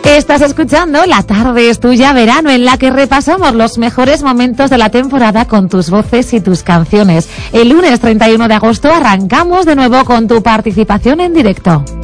Estás escuchando La Tarde es Tuya Verano, en la que repasamos los mejores momentos de la temporada con tus voces y tus canciones. El lunes 31 de agosto arrancamos de nuevo con tu participación en directo.